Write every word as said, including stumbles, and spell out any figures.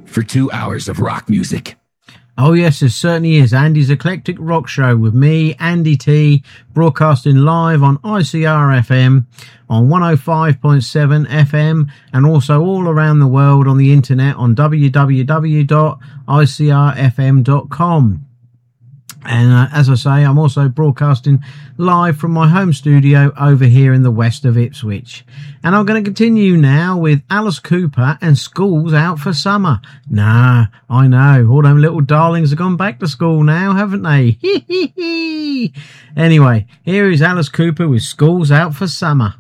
for two hours of rock music. Oh yes, it certainly is. Andy's Eclectic Rock Show with me, Andy T, broadcasting live on I C R F M on one oh five point seven F M and also all around the world on the internet on w w w dot i c r f m dot com. And uh, as I say, I'm also broadcasting live from my home studio over here in the west of Ipswich. And I'm going to continue now with Alice Cooper and School's Out for Summer. Nah, I know, all them little darlings have gone back to school now, haven't they? Anyway, here is Alice Cooper with School's Out for Summer.